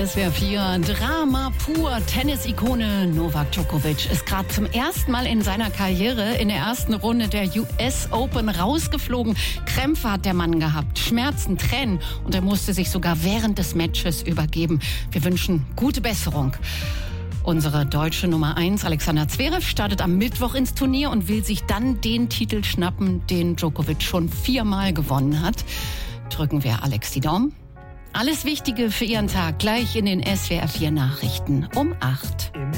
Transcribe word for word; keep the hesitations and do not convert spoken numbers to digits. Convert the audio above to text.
S W R vier, Drama pur. Tennis-Ikone Novak Djokovic ist gerade zum ersten Mal in seiner Karriere in der ersten Runde der U S Open rausgeflogen. Krämpfe hat der Mann gehabt, Schmerzen, Tränen und er musste sich sogar während des Matches übergeben. Wir wünschen gute Besserung. Unsere deutsche Nummer eins, Alexander Zverev, startet am Mittwoch ins Turnier und will sich dann den Titel schnappen, den Djokovic schon viermal gewonnen hat. Drücken wir Alex die Daumen. Alles Wichtige für Ihren Tag gleich in den S W R vier Nachrichten um acht.